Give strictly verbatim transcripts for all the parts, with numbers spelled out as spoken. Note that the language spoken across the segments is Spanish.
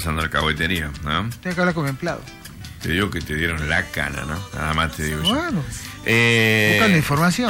pasando la cahuetería, ¿no? Tengo que hablar con mi empleado. Te digo que te dieron la cana, ¿no? Nada más te digo yo. Bueno, eh... buscando información.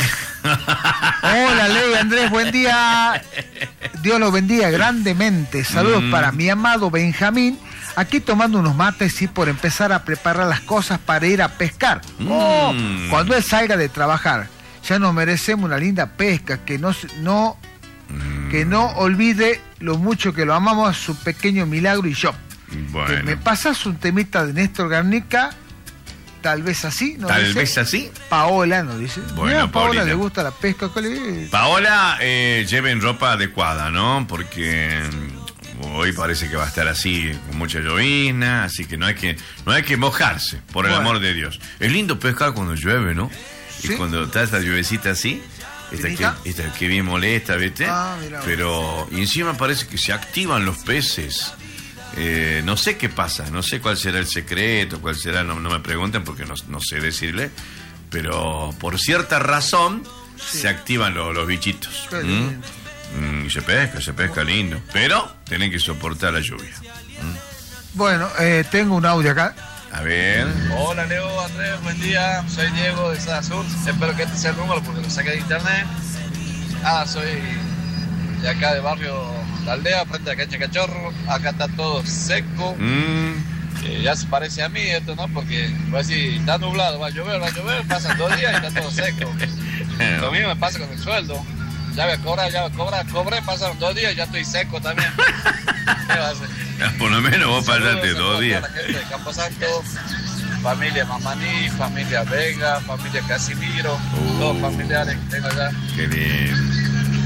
Hola, Leo y Andrés, buen día. Dios los bendiga grandemente. Saludos mm. para mi amado Benjamín. Aquí tomando unos mates y por empezar a preparar las cosas para ir a pescar. Mm. Oh, cuando él salga de trabajar, ya nos merecemos una linda pesca, que no, no, mm. que no olvide lo mucho que lo amamos a su pequeño Milagro y yo. Bueno. ¿Me pasas un temita de Néstor Garnica? Tal vez así, ¿no? Tal dice? vez así. Paola nos dice. Bueno, Mira, a Paola Paulina. le gusta la pesca. ¿Cuál es? Paola, eh, lleven ropa adecuada, ¿no? Porque hoy parece que va a estar así, con mucha llovizna, así que no hay que no hay que mojarse, por el Bueno. amor de Dios. Es lindo pescar cuando llueve, ¿no? ¿Sí? Y cuando está esta lluevecita así, esta que, esta que bien molesta, ¿viste? Ah, mira. Pero y encima parece que se activan los peces. Eh, no sé qué pasa, no sé cuál será el secreto, cuál será, no, no me pregunten porque no, no sé decirle, pero por cierta razón sí. se activan los, los bichitos. ¿Mm? Mm, y se pesca, se pesca lindo, pero tienen que soportar la lluvia. ¿Mm? Bueno, eh, tengo un audio acá. A ver. Hola Leo, Andrés, buen día, soy Diego de Sada Sur, espero que este sea el número porque lo saqué de internet. Ah, soy de acá de barrio La Aldea, frente a Cancha Cachorro, acá está todo seco, mm. eh, ya se parece a mí esto, ¿no? Porque va a decir, está nublado, va a llover, va a llover, pasan dos días y está todo seco. Lo mismo me pasa con el sueldo, ya voy a cobrar, ya voy a cobrar, cobré, pasaron dos días y ya estoy seco también. ¿Qué va a hacer? Por lo menos vos pasaste dos días. La gente de Camposanto, familia Mamaní, familia Vega, familia Casimiro, uh, todos familiares que tengo allá. Qué lindo.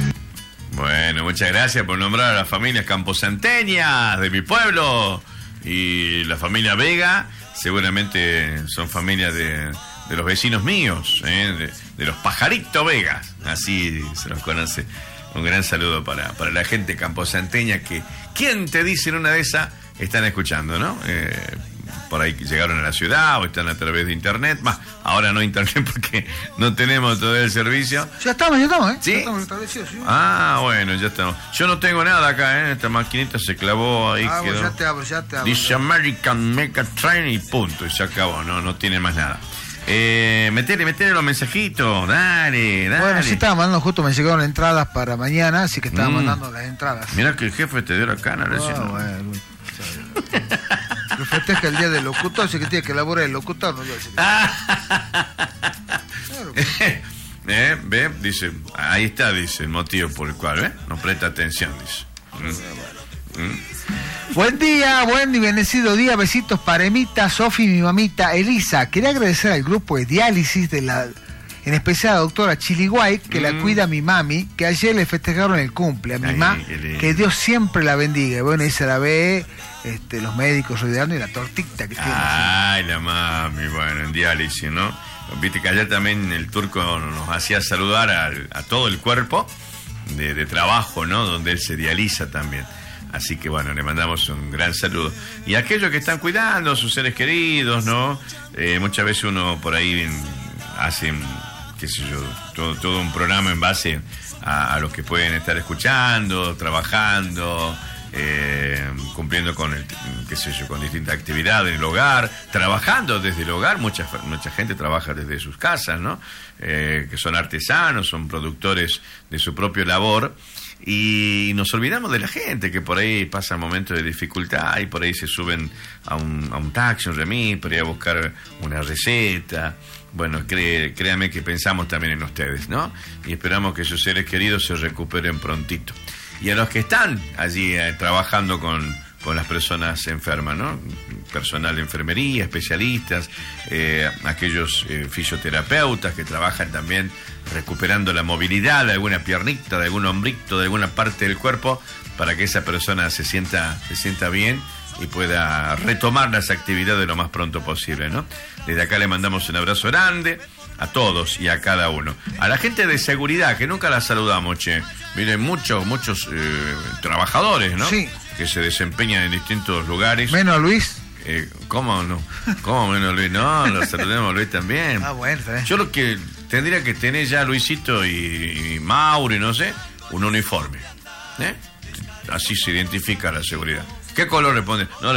Bueno, muchas gracias por nombrar a las familias camposanteñas de mi pueblo. Y la familia Vega, seguramente son familias de, de los vecinos míos, ¿eh? de, de los pajaritos Vegas, así se los conoce. Un gran saludo para, para la gente camposanteña que, ¿quién te dice en una de esas? Están escuchando, ¿no? Eh, por ahí llegaron a la ciudad o están a través de internet, más ahora no internet porque no tenemos todo el servicio. Ya estamos, ya estamos, ¿eh? ¿Sí? Ya estamos establecidos, sí. Ah, bueno, ya estamos. Yo no tengo nada acá, ¿eh? Esta maquinita se clavó ahí. Ah, quedó. bueno, ya te hablo, ya te hablo. Dice American Mecha Train y punto, y se acabó, no, no tiene más nada. Eh, metele, metele los mensajitos, dale, dale. Bueno, sí estaba mandando, justo me llegaron entradas para mañana, así que estaba mm. mandando las entradas. Mirá que el jefe te dio la cana, oh, recién. ¿No? Bueno, que festeja el día del locutor, así que tiene que elaborar el locutor, no yo. Claro. ¿Eh? ¿Ve? Dice, ahí está, dice el motivo por el cual, ¿eh? No presta atención, dice. ¿Mm? ¿Mm? Buen día, buen y bendecido día, besitos para Emita, Sofi y mi mamita Elisa. Quería agradecer al grupo de diálisis de la, en especial a la doctora Chiliguay, que mm. la cuida a mi mami, que ayer le festejaron el cumple a mi mamá, que Dios siempre la bendiga. Bueno, ahí se la ve, este, los médicos rodeando y la tortita que tiene. Ay, la mami, bueno, en diálisis, ¿no? Viste que ayer también el turco nos hacía saludar a, a todo el cuerpo de, de trabajo, ¿no? Donde él se dializa también. Así que bueno, le mandamos un gran saludo. Y a aquellos que están cuidando a sus seres queridos, ¿no? Eh, muchas veces uno por ahí hace, qué sé yo, todo, todo un programa en base a, a los que pueden estar escuchando, trabajando, eh, cumpliendo con el, qué sé yo, con distintas actividades en el hogar, trabajando desde el hogar. Mucha, mucha gente trabaja desde sus casas, ¿no? Eh, que son artesanos, son productores de su propia labor. Y nos olvidamos de la gente que por ahí pasa momentos de dificultad y por ahí se suben a un, a un taxi, un remis, por ahí a buscar una receta. Bueno, cré, créanme que pensamos también en ustedes, ¿no? Y esperamos que sus seres queridos se recuperen prontito. Y a los que están allí eh, trabajando con, con las personas enfermas, ¿no? Personal de enfermería, especialistas, eh, aquellos eh, fisioterapeutas que trabajan también recuperando la movilidad de alguna piernita, de algún hombrito, de alguna parte del cuerpo, para que esa persona se sienta, se sienta bien y pueda retomar las actividades lo más pronto posible, ¿no? Desde acá le mandamos un abrazo grande a todos y a cada uno. A la gente de seguridad, que nunca la saludamos, che. Miren, muchos, muchos eh, trabajadores, ¿no? Sí. Que se desempeñan en distintos lugares. Menos Luis. Eh, ¿Cómo no? ¿Cómo menos Luis? No, lo saludemos a Luis también. Ah, bueno, está bien. Yo lo que tendría que tener ya Luisito y, y Mauro y no sé, un uniforme. ¿Eh? Así se identifica la seguridad. ¿Qué color le pone? No,